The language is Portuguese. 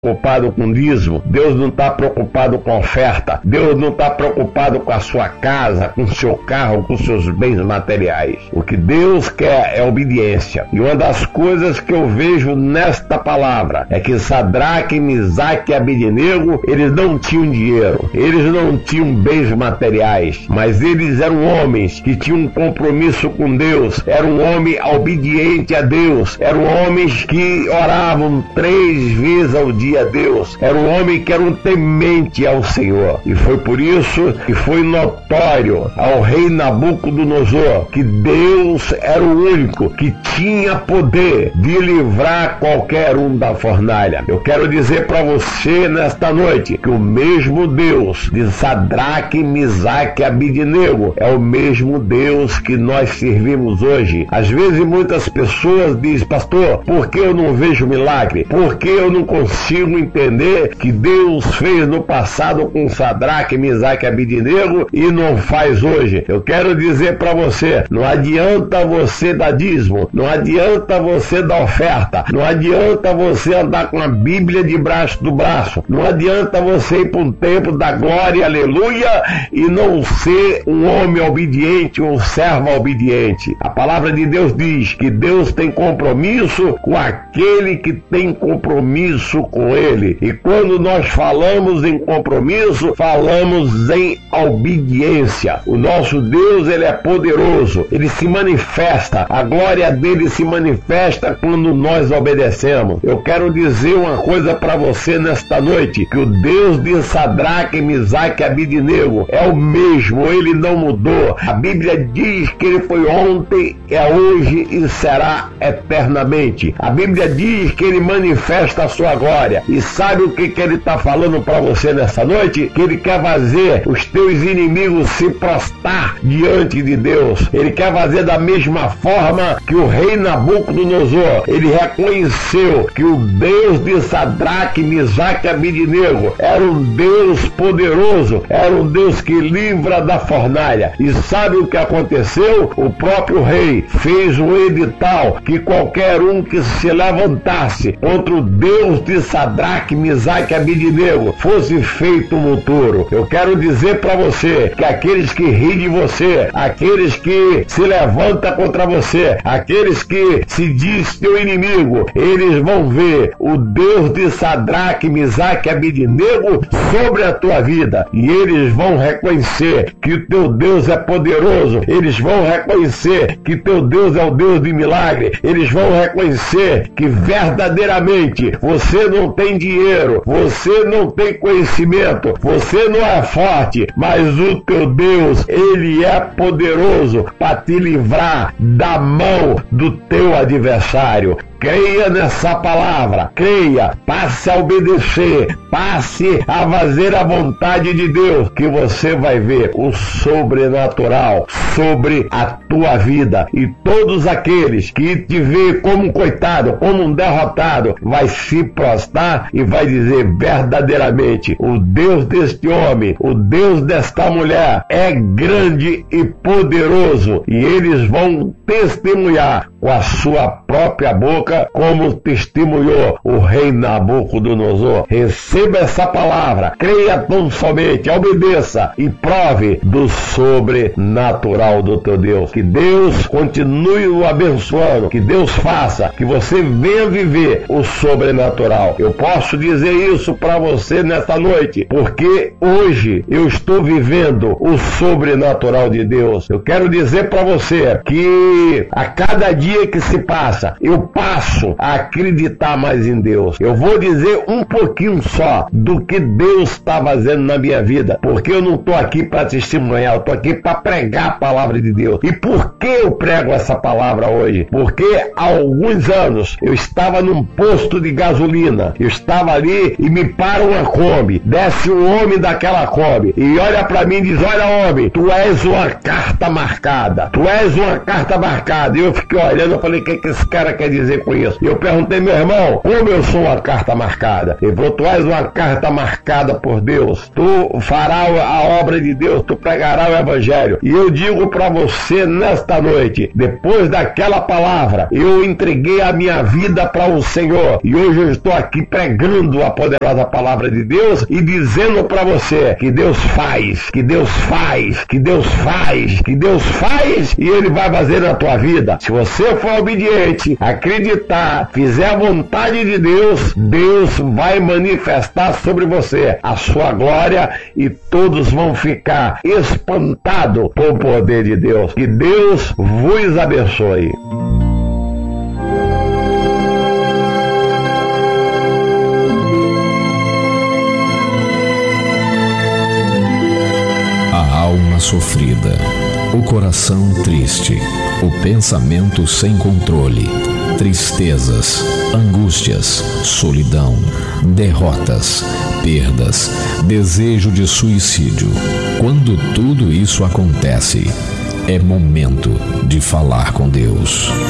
preocupado com dízimo, Deus não está preocupado com oferta, Deus não está preocupado com a sua casa, com o seu carro, com os seus bens materiais. O que Deus quer é obediência. E uma das coisas que eu vejo nesta palavra é que Sadraque, Misaque e Abednego, eles não tinham dinheiro, eles não tinham bens materiais, mas eles eram homens que tinham um compromisso com Deus, eram homens obedientes a Deus, eram homens que oravam 3 vezes ao dia a Deus, eram homens que eram temente ao Senhor. E foi por isso que foi notório ao rei Nabucodonosor que Deus era o único que tinha poder de livrar qualquer um da fornalha. Eu quero dizer para você nesta noite que o mesmo Deus de Sadraque, Misaque e Abednego é o mesmo Deus que nós servimos hoje. Às vezes muitas pessoas dizem: pastor, por que eu não vejo milagre? Por que eu não consigo entender que Deus fez no passado com Sadraque, Misaque e Abednego e não faz hoje? Eu quero dizer para você, não adianta você dar dízimo, não adianta você dar oferta, não adianta você andar com a Bíblia debaixo do braço, não adianta você ir para um templo da glória, aleluia, e não ser um homem obediente, um servo obediente. A palavra de Deus diz que Deus tem compromisso com aquele que tem compromisso com Ele. E quando nós falamos em compromisso, falamos em obediência. O nosso Deus, Ele é poderoso, Ele se manifesta, a glória dele se manifesta quando nós obedecemos. Eu quero dizer uma coisa para você nesta noite, que o Deus de Sadraque, Misaque e Abednego é o mesmo, Ele não mudou. A Bíblia diz que Ele foi ontem, é hoje e será eternamente. A Bíblia diz que Ele manifesta a sua glória. E sabe o que Ele está falando para você nessa noite? Que Ele quer fazer os teus inimigos se prostrar diante de Deus. Ele quer fazer da mesma forma que o rei Nabucodonosor, ele reconheceu que o Deus de Sadraque, Misaque e Abednego era um Deus poderoso, era um Deus que livra da fornalha. E sabe o que aconteceu? O próprio rei fez um edital que qualquer um que se levantasse contra o Deus de Sadraque, Misaque e Abednego fosse feito monturo. Eu quero dizer para você que aqueles que riem de você, aqueles que se levantam contra você, aqueles que se diz teu inimigo, eles vão ver o Deus de Sadraque, Misaque e Abednego sobre a tua vida, e eles vão reconhecer que o teu Deus é poderoso, eles vão reconhecer que teu Deus é o Deus de milagre, eles vão reconhecer que verdadeiramente você não tem dinheiro, você não tem conhecimento, você não é forte, mas o teu Deus, Ele é poderoso para te livrar da mão do teu adversário. Creia nessa palavra, creia, passe a obedecer, passe a fazer a vontade de Deus, que você vai ver o sobrenatural sobre a tua vida. E todos aqueles que te veem como um coitado, como um derrotado, vai se prostrar e vai dizer verdadeiramente: o Deus deste homem, o Deus desta mulher é grande e poderoso. E eles vão testemunhar com a sua própria boca, como testemunhou o rei Nabucodonosor. Receba essa palavra, creia tão somente, obedeça e prove do sobrenatural do teu Deus. Que Deus continue o abençoando, que Deus faça que você venha viver o sobrenatural. Eu posso dizer isso para você nesta noite, porque hoje eu estou vivendo o sobrenatural de Deus. Eu quero dizer para você que a cada dia que se passa, eu passo a acreditar mais em Deus. Eu vou dizer um pouquinho só do que Deus está fazendo na minha vida, porque eu não estou aqui para testemunhar, eu estou aqui para pregar a palavra de Deus. E por que eu prego essa palavra hoje? Porque há alguns anos eu estava num posto de gasolina, eu estava ali e me para uma Kombi, desce um homem daquela Kombi e olha para mim e diz: olha, homem, tu és uma carta marcada, tu és uma carta marcada. E eu fiquei olhando olhando, eu falei, o que esse cara quer dizer com isso? E eu perguntei, meu irmão, como eu sou uma carta marcada? Ele falou, tu és uma carta marcada por Deus, tu farás a obra de Deus, tu pregarás o evangelho. E eu digo para você nesta noite, depois daquela palavra, eu entreguei a minha vida para o Senhor, e hoje eu estou aqui pregando a poderosa palavra de Deus e dizendo para você que Deus faz, que Deus faz, que Deus faz, que Deus faz, e Ele vai fazer na tua vida. Se você for obediente, acreditar, fizer a vontade de Deus, Deus vai manifestar sobre você a sua glória e todos vão ficar espantados com o poder de Deus. Que Deus vos abençoe. A alma sofrida, o coração triste, o pensamento sem controle, tristezas, angústias, solidão, derrotas, perdas, desejo de suicídio. Quando tudo isso acontece, é momento de falar com Deus.